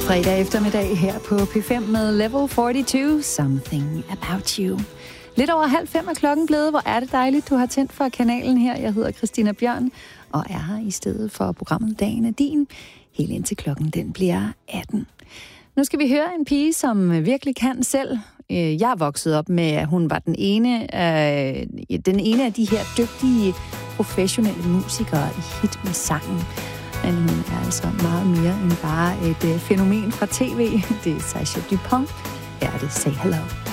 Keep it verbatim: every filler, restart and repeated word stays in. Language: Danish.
Fredag eftermiddag her på P fem med Level fireogfyrre, Something About You. Lidt over halv fem er klokken blevet. Hvor er det dejligt, du har tændt for kanalen her. Jeg hedder Christina Bjørn og er her i stedet for programmet Dagen er din. Helt indtil klokken den bliver atten. Nu skal vi høre en pige, som virkelig kan selv. Jeg er vokset op med, at hun var den ene af, den ene af de her dygtige professionelle musikere i hit med sangen. Men hun er altså meget mere end bare et fænomen fra tv. Det er Sasha Dupont. Her er det Say Hello.